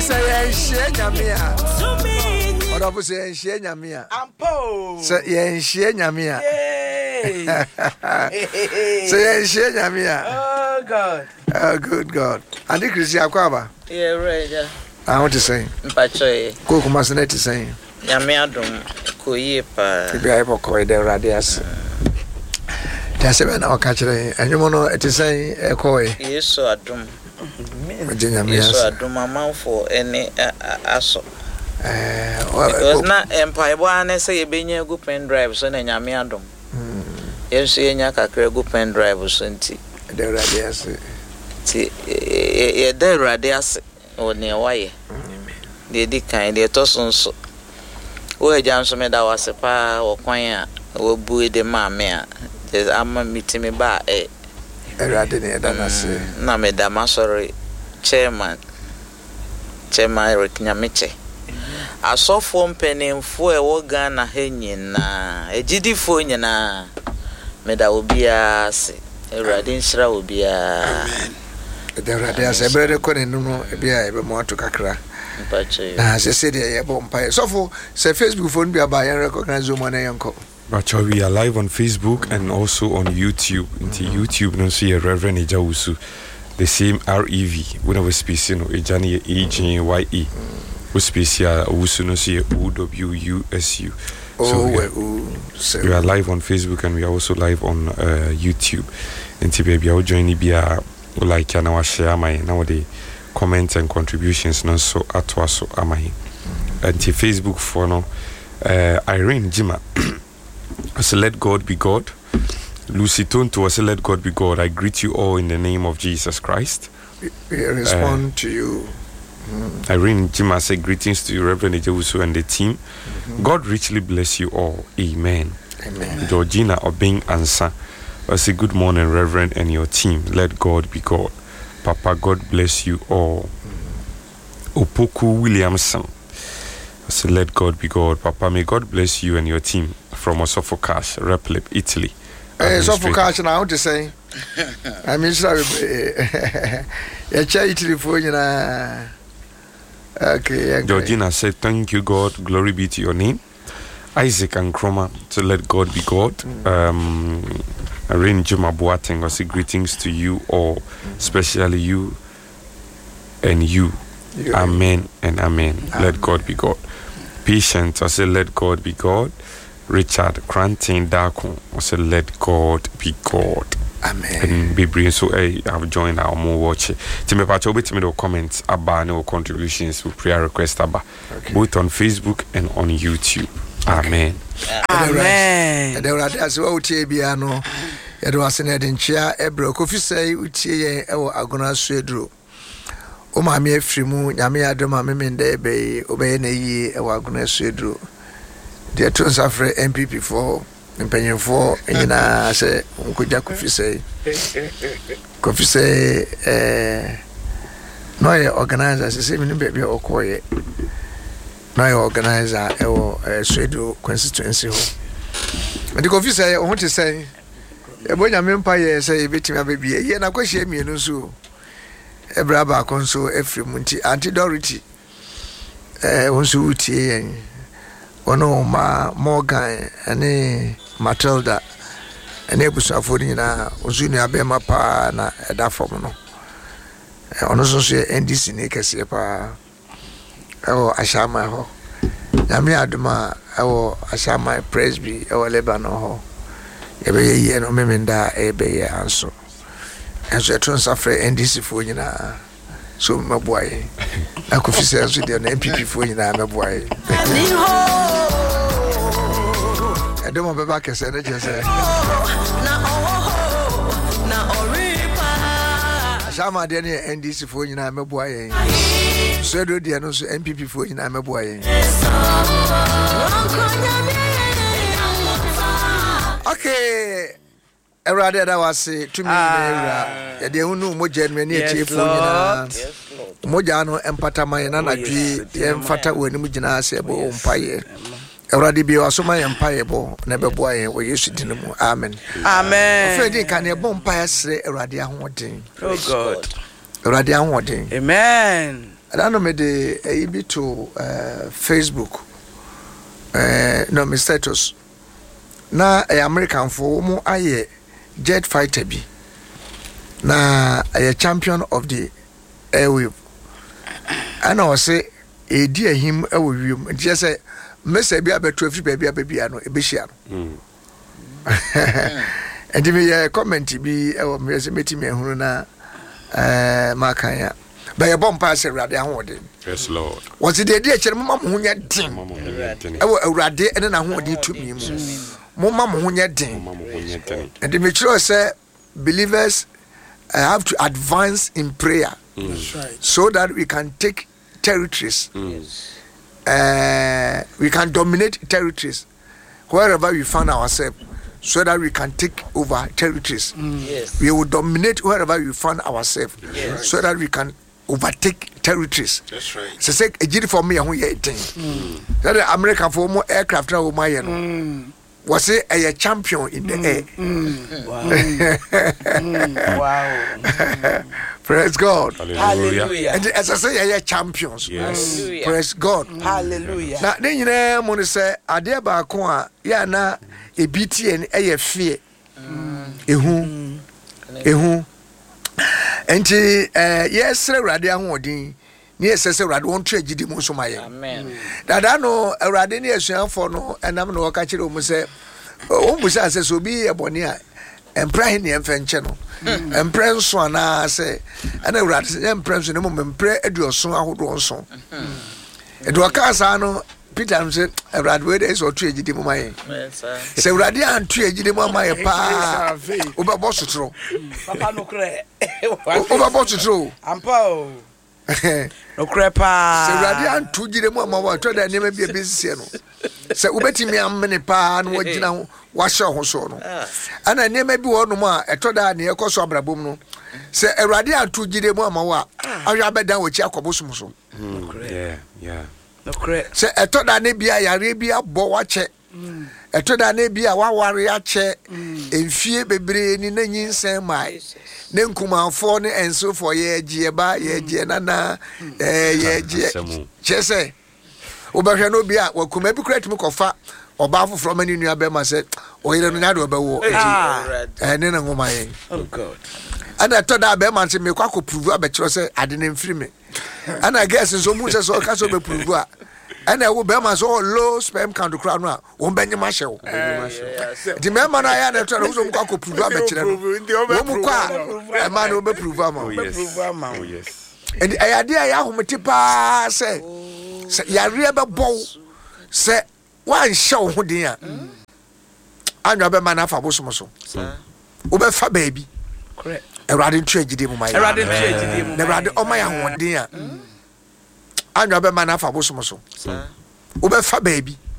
say Nyamia. What I say Nyamia. Ampo. Say Nyamia. Say Nyamia. Oh God. Oh good God. And the Christian Kwaba. Yeah, right. I want to say. Mpachoy. Ko kuma se net say. Nyamia dum ko yie pa. Bi ai boko de radias. Tase be na o ka kire enwemo no eti say e ko e. Yesu adum. Nyamia. Yesu adum amanfo ene aso. Because na empire one say you benye go pen drive so na nyame adom. Yesu yenya kakra go pen drive so nti. De radias. Ti e de radias o ne waye. De di kan de to sonso. O eja nso me da wase pa o kwan a o bu de ma me a. Ama mitimi ba Erade ne da na se. Na me da ma sorry chairman Eric Nyamiche. Asofo mpenimfo ewo Ghana ha nyina ejidifo nyina meda obia se Erade nshira obia. Amen. Erade ase brede ko ne no bia ebe mo ato kakra. Mpache. Na se de ye bo mpa. Sofo se Facebook phone bia ba ye recognize o mo na yanko. But we are live on Facebook and also on YouTube. Into YouTube, no see a Reverend Ejawusu, the same REV. When we speak, no Ejani AJYE. We speak here, Wusu no see OWUSU. So we are live on Facebook and we are also live on YouTube. Into baby, I'll join Ibia like and I share my nowadays comments and contributions. No so atwaso amai. Into Facebook for no Irene Jima. I say, let God be God. Lucy Tonto, I say, let God be God. I greet you all in the name of Jesus Christ. We respond to you. Irene Jim, I say, greetings to you, Reverend Ejewusu and the team. God richly bless you all. Amen. Amen. Georgina Obeng Ansa, I say, good morning, Reverend, and your team. Let God be God. Papa, God bless you all. Opoku Williamson, I say, let God be God. Papa, may God bless you and your team. From Osofo Cash, Replip, Italy. Osofo Cash, now I want to say, I mean, sorry, Italy for you. Okay. Georgina said, thank you, God. Glory be to your name. Isaac and Chroma, so let God be God. Irene Juma Boateng, I say, greetings to you all, especially you and you. Amen and amen. Let God be God. Patient, I say, let God be God. Richard Crantin Darko, I said, let God be God. Amen. And Bibri, so I've joined our more watch. Timmy Pacho, bit me the comments about no contributions with prayer request about both on Facebook and on YouTube. Amen. Amen. There was as well Tibiano. It was an edinchia, Ebro, Kofi say, Utie, or Agona Swedro. O mammy Frimu, Yamia Doma Miminde Bay, Obey ye, or Agona Swedro. The twins are for MPP for opinion for and I say Kofi say no organizer say me baby or quiet no organizer or schedule constituency ho and the Kofi say I want to say e bonya mempa say betima baby ye na kwahia mienu so e bra ba konso efrem nti anti dority wonso utie yen ono ma Morgan ane Matilda ane busafo ni na ozuni abema pa na eda fom no ono so NDC ne kese pa ewo ashama ho nyame aduma ewo ashama presby ewo Lebanon ho ebe ye no memenda ebe ye anso enso etron safre NDC fo nyina so maboaye na Kofi say so de na MPP fo nyina maboaye don't want back and say, Shama Denny NDC for you, I'm a boy. So do the announce MPP for you, I'm a boy. Okay, a rather that was to me, they don't know more genuine for Mojano and Patama and Anagi, and Fata when Mujana say, Empire. Already be also my empire, never boy, we used to know. Amen. Amen. Freddy can a bonfire say a radiant wanting. Oh God. Radiant wanting. Amen. I don't know me the be to Facebook no me status na American for mo aye jet fighter bi na a champion of the airwave ana o say e di ahim e wo wiem je say message bi abeto afri ba bi abia no e be hia no and me comment bi e wo me say metimi ehunu na makan ya ba ye bom pass Awurade ahode. Yes Lord. What the dey chere mama mo hunya din e wo Awurade ene na ahode tumi mu mama mo hunya din and me sure say believers have to advance in prayer. That's right. So that we can take territories. We can dominate territories wherever we find ourselves, so that we can take over territories. Yes. We will dominate wherever we find ourselves, so that we can overtake territories. That's right. So say a for me who ye thing. That the American for more aircraft now my was a champion in the air. Wow. Praise God. Hallelujah. And as I say, champions. Yes. Praise God. Hallelujah. Now, then you know, when say, "Adia ba kwa ya na a BTN a fear." Ehu. Enti yes, Radia Hodin. Yes, say Rad won't trade Jidi Musumaya. Amen. That no Radini is for no, and I'm no catch it. Say, oh, Musa says, so be a bonia. And pray in the infant channel. And pray so I say, and I rat and pray in the moment, pray at your son, I would also. It was Casano, Peter said, a rad way days or trade Jidi Mumay. Say Radia and trade Jidi Mumay pa over Bossutro. Papa no cre. Over Bossutro. Ampo. No crepa. Say Radia and two Jidi Mama, told that never be a busy. Say Ubeti me a many pan, what you know, wash your hosono. And I never be one more, a toda near Cosobra Bumno. Say a Radia and two Jidi Mama, I have down with Jacobusmuso. Yeah. No cre. Say a toda nebia, Arabia, Bowache. A toda nebia, one warrior chair, and fear be brain in the yin same my. Then come out for and so for ye, Gieba, ye, Gianana, ye, Chese. Obahwe no bia wa kuma bi create me kofa obafo from any nua be ma say o yire no nyado be wo ene na ngoma yen. Oh God. And I thought that be man say me kwa ko prove abekiro say ade ne mfiri me. And I guess so mu say so ka so be prove a. And I wo be man so low sperm count kra no a wo benye ma hye wo. Di me man na ya na thought so mu kwa ko prove abekiro no. Wo mu kwa e man no be prove am. Oh yes. And I idea ya homete pa say say yare be bow say wan show ho din a anwa be man afa bosom so wo be fa baby Correct. Erade ntwagide mu mai Erade ntwagide mu erade o mai ho din a anwa be man afa bosom so wo be fa baby